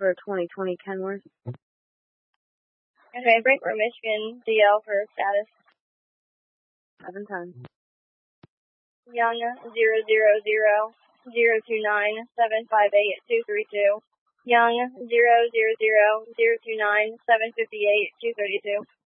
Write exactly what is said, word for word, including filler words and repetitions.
for twenty twenty Kenworth. Okay, Frankfort, Michigan, D L for status. Seven times. Young, zero zero zero zero two nine seven five eight two three two. Young, zero zero zero zero two nine seven fifty eight two thirty two.